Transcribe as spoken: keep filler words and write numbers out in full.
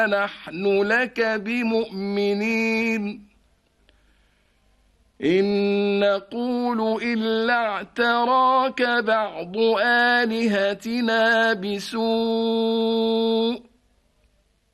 نحن لك بمؤمنين إن نقول إلا اعتراك بعض آلهتنا بسوء